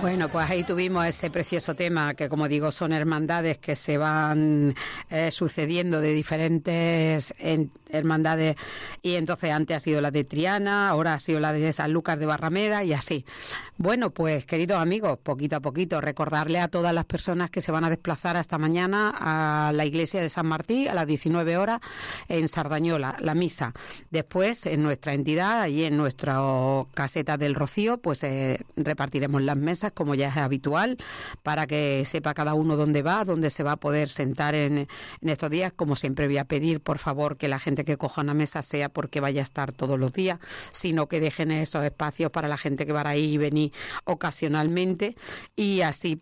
Bueno, pues ahí tuvimos ese precioso tema que, como digo, son hermandades que se van sucediendo de diferentes hermandades, y entonces antes ha sido la de Triana, ahora ha sido la de San Lucas de Barrameda y así. Bueno, pues queridos amigos, poquito a poquito recordarle a todas las personas que se van a desplazar hasta mañana a la iglesia de San Martín a las 19 horas en Sardañola, la misa. Después en nuestra entidad y en nuestra caseta del Rocío pues repartiremos las mesas como ya es habitual, para que sepa cada uno dónde va, dónde se va a poder sentar en estos días. Como siempre voy a pedir, por favor, que la gente que coja una mesa sea porque vaya a estar todos los días, sino que dejen esos espacios para la gente que va a ir y venir ocasionalmente, y así